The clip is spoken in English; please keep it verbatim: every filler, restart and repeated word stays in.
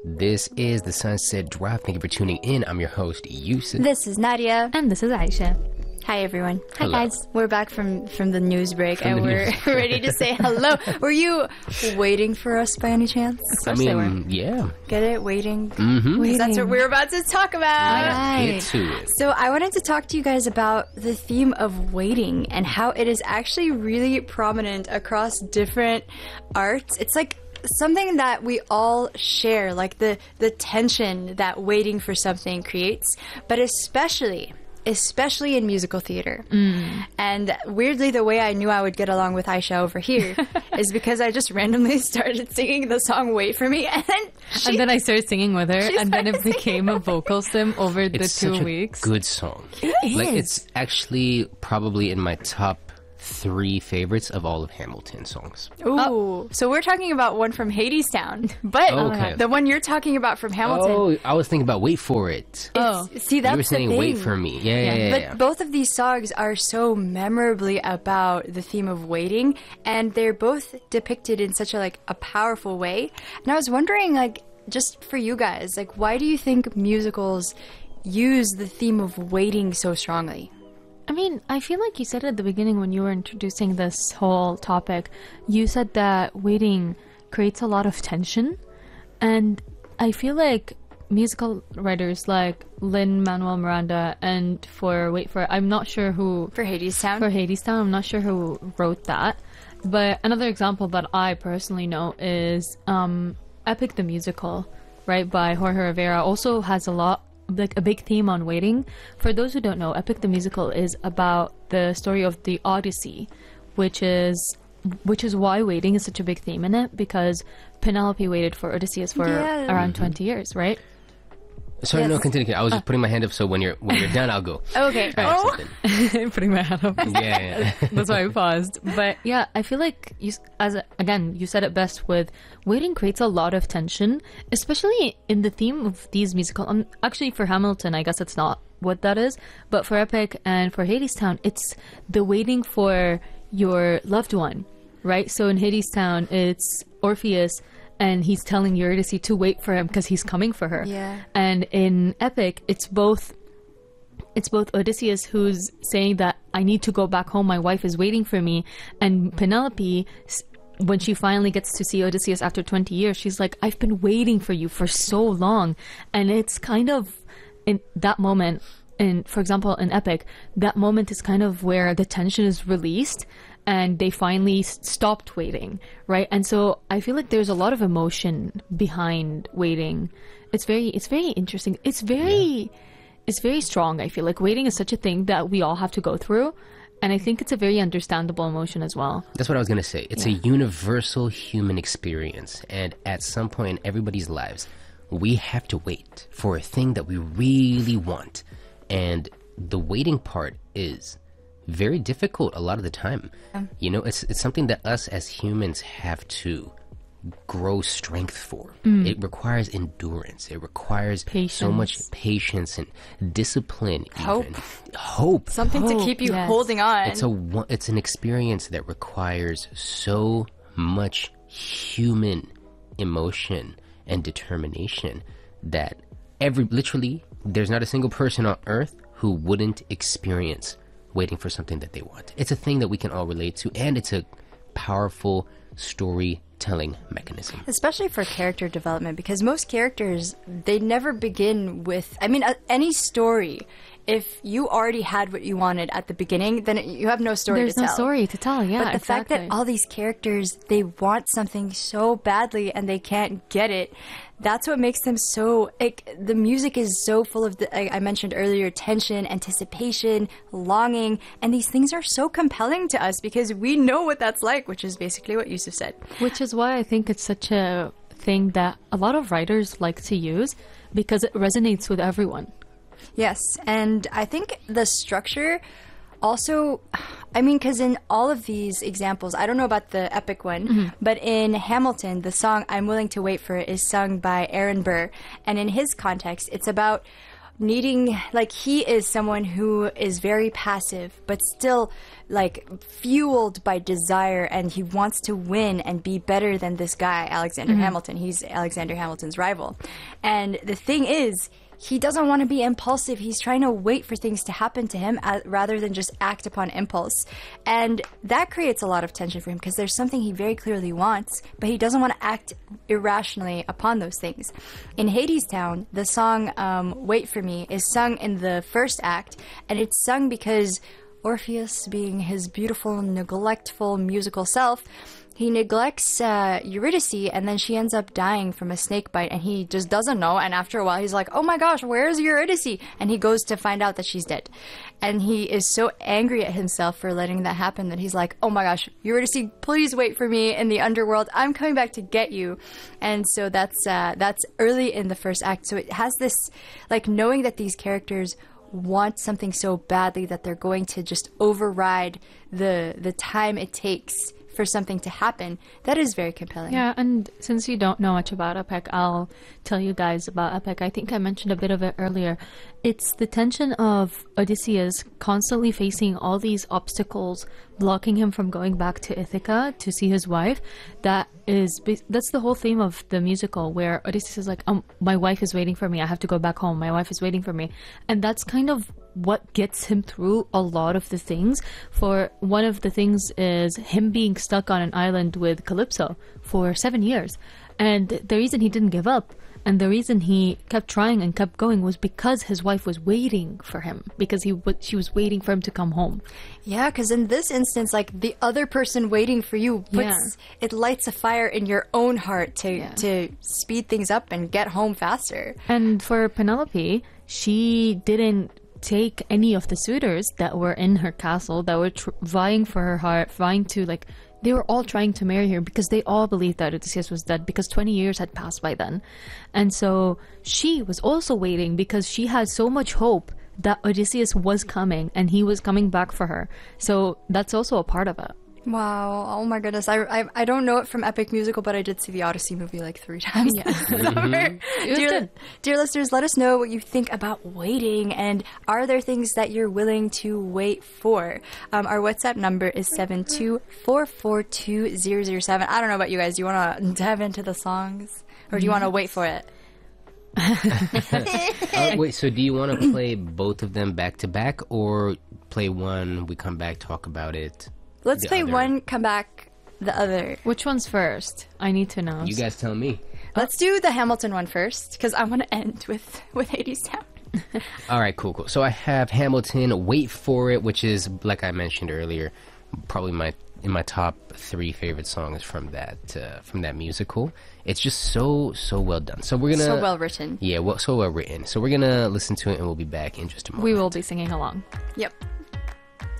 This is the Sunset Drop. Thank you for tuning in. I'm your host, Yusuf. This is Nadia. And this is Aisha. Hi, everyone. Hi, Hello. guys. We're back from, from the news break, From and the we're news. ready to say hello. Were you waiting for us by any chance? I they were. mean, yeah. Get it? Waiting? Mm-hmm. Because that's what we're about to talk about. Right. Get to it. So I wanted to talk to you guys about the theme of waiting and how it is actually really prominent across different arts. It's like something that we all share, like the, the tension that waiting for something creates, but especially especially in musical theater. Mm. And weirdly, the way I knew I would get along with Aisha over here is because I just randomly started singing the song Wait For Me, and then she, And then I started singing with her, She and then it started became a vocal sim over the It's two such a weeks. good song. It Like, is. it's actually probably in my top three favorites of all of Hamilton songs. Ooh. So we're talking about one from Hadestown, but Oh, okay. the one you're talking about from Hamilton. Oh, I was thinking about Wait For It. Oh. See, that's you were saying the thing. Wait For Me. Yeah, yeah, yeah. But yeah. both of these songs are so memorably about the theme of waiting, and they're both depicted in such a like a powerful way. And I was wondering, like, just for you guys, like, why do you think musicals use the theme of waiting so strongly? I mean, I feel like you said at the beginning when you were introducing this whole topic, you said that waiting creates a lot of tension. And I feel like musical writers like Lin-Manuel Miranda and for Wait For It, I'm not sure who... For Hadestown? For Hadestown, I'm not sure who wrote that. But another example that I personally know is um, Epic the Musical, right, by Jorge Rivera, also has a lot like a big theme on waiting. For those who don't know, Epic the Musical is about the story of the Odyssey, which is which is why waiting is such a big theme in it, because Penelope waited for Odysseus for Yeah. around twenty years, right? Sorry, Yes. no, continue. I was just putting my hand up so when you're when you're done, I'll go. Okay. Or Oh. something. Putting my hand up. Yeah, yeah. That's why I paused. But yeah, I feel like you, as a, again, you said it best with waiting creates a lot of tension, especially in the theme of these musical. Um, actually, for Hamilton, I guess it's not what that is, but for Epic and for Hadestown, it's the waiting for your loved one, right? So in Hadestown, it's Orpheus, and he's telling Eurydice to wait for him because he's coming for her. Yeah. And in Epic, it's both it's both Odysseus who's saying that I need to go back home, my wife is waiting for me, and Penelope, s- when she finally gets to see Odysseus after twenty years, she's like, I've been waiting for you for so long. And it's kind of in that moment, in for example in Epic, that moment is kind of where the tension is released and they finally s- stopped waiting, right? And so I feel like there's a lot of emotion behind waiting. It's very it's very interesting. It's very it's very strong. I feel like waiting is such a thing that we all have to go through, and I think it's a very understandable emotion as well. That's what I was going to say. It's a universal human experience. And at some point in everybody's lives, we have to wait for a thing that we really want. And the waiting part is very difficult a lot of the time. You know, it's it's something that us as humans have to grow strength for. It requires endurance. It requires so much Patience. patience and discipline. Hope. Even. Hope. Something to Hope, keep you yes. holding on. It's a one- it's an experience that requires so much human emotion and determination that every literally there's not a single person on earth who wouldn't experience waiting for something that they want. It's a thing that we can all relate to, and it's a powerful storytelling mechanism. Especially for character development, because most characters, they never begin with, I mean, uh, any story, if you already had what you wanted at the beginning, then it, you have no story There's to no tell. story to tell, yeah. But the fact that exactly. all these characters, they want something so badly and they can't get it, that's what makes them so, like, the music is so full of, the, I, I mentioned earlier, tension, anticipation, longing, and these things are so compelling to us because we know what that's like, which is basically what Yusuf said. Which is why I think it's such a thing that a lot of writers like to use, because it resonates with everyone. Yes, and I think the structure also, I mean, because in all of these examples, I don't know about the Epic one, but in Hamilton, the song I'm Willing to Wait For It is sung by Aaron Burr. And in his context, it's about needing, like, he is someone who is very passive, but still, like, fueled by desire, and he wants to win and be better than this guy, Alexander Hamilton. He's Alexander Hamilton's rival. And the thing is, he doesn't want to be impulsive. He's trying to wait for things to happen to him uh, rather than just act upon impulse. And that creates a lot of tension for him because there's something he very clearly wants, but he doesn't want to act irrationally upon those things. In Hadestown, the song um, Wait For Me is sung in the first act, and it's sung because Orpheus, being his beautiful, neglectful musical self, he neglects uh, Eurydice, and then she ends up dying from a snake bite, and he just doesn't know. And after a while, he's like, "Oh my gosh, where's Eurydice?" And he goes to find out that she's dead. And he is so angry at himself for letting that happen that he's like, "Oh my gosh, Eurydice, please wait for me in the underworld. I'm coming back to get you." And so that's uh, that's early in the first act. So it has this, like, knowing that these characters want something so badly that they're going to just override the the time it takes for something to happen. That is very compelling. Yeah, and since you don't know much about Epic, I'll tell you guys about Epic. I think I mentioned a bit of it earlier. It's the tension of Odysseus constantly facing all these obstacles, blocking him from going back to Ithaca to see his wife. That is, that's the whole theme of the musical, where Odysseus is like, um, my wife is waiting for me. I have to go back home. My wife is waiting for me. And that's kind of what gets him through a lot of the things. For one of the things is him being stuck on an island with Calypso for seven years. And the reason he didn't give up and the reason he kept trying and kept going was because his wife was waiting for him, because he w- she was waiting for him to come home. Yeah, because in this instance, like, the other person waiting for you puts Yeah. it lights a fire in your own heart to Yeah. to speed things up and get home faster. And for Penelope, she didn't take any of the suitors that were in her castle that were tr- vying for her heart, vying to, like, they were all trying to marry her because they all believed that Odysseus was dead, because twenty years had passed by then. And so she was also waiting because she had so much hope that Odysseus was coming and he was coming back for her. So that's also a part of it. Wow! Oh my goodness! I, I I don't know it from Epic Musical, but I did see the Odyssey movie like three times. Yeah. It was dear, good. dear listeners, let us know what you think about waiting, and are there things that you're willing to wait for? Um, our WhatsApp number is seven two four four two zero zero seven. I don't know about you guys. Do you want to dive into the songs, or do you want to wait for it? Uh, wait, so do you want to play both of them back to back, or play one, we come back, talk about it? Let's the play other? one, come back the other. Which one's first? I need to know. You guys tell me. Let's do the Hamilton one first, because I want to end with with Hadestown. All right, cool, cool. So I have Hamilton, Wait For It, which is, like I mentioned earlier, probably my in my top three favorite songs from that uh, from that musical. It's just so so well done. So we're gonna So well written. Yeah, well, so well written. So we're gonna listen to it, and we'll be back in just a moment. We will be singing along. Yep.